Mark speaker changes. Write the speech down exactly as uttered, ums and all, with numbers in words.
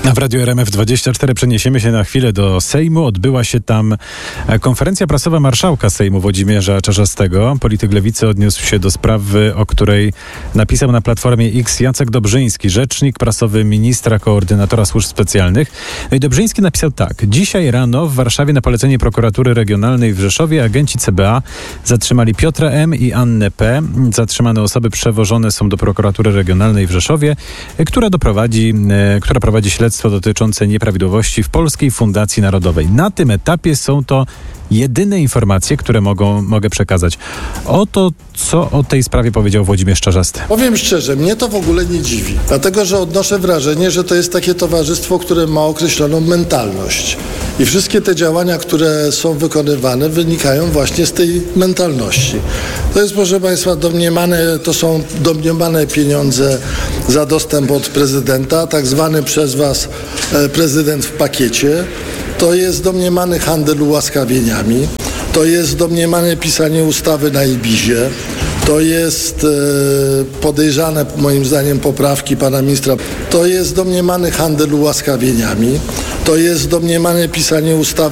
Speaker 1: A w Radiu R M F dwadzieścia cztery przeniesiemy się na chwilę do Sejmu. Odbyła się tam konferencja prasowa marszałka Sejmu Włodzimierza Czarzastego. Polityk Lewicy odniósł się do sprawy, o której napisał na Platformie X Jacek Dobrzyński, rzecznik prasowy ministra koordynatora służb specjalnych. No i Dobrzyński napisał tak. Dzisiaj rano w Warszawie na polecenie prokuratury regionalnej w Rzeszowie agenci C B A zatrzymali Piotra M. i Annę P. Zatrzymane osoby przewożone są do prokuratury regionalnej w Rzeszowie, która doprowadzi, która prowadzi śledztwo dotyczące nieprawidłowości w Polskiej Fundacji Narodowej. Na tym etapie są to jedyne informacje, które mogą, mogę przekazać. Oto, co o tej sprawie powiedział Włodzimierz Czarzasty.
Speaker 2: Powiem szczerze, mnie to w ogóle nie dziwi, dlatego że odnoszę wrażenie, że to jest takie towarzystwo, które ma określoną mentalność. I wszystkie te działania, które są wykonywane, wynikają właśnie z tej mentalności. To jest, proszę Państwa, domniemane, to są domniemane pieniądze za dostęp od prezydenta, tak zwany przez Was e, prezydent w pakiecie. To jest domniemany handel ułaskawieniami. To jest domniemane pisanie ustawy na Ibizie. To jest e, podejrzane, moim zdaniem, poprawki pana ministra. To jest domniemany handel ułaskawieniami. To jest domniemane pisanie ustawy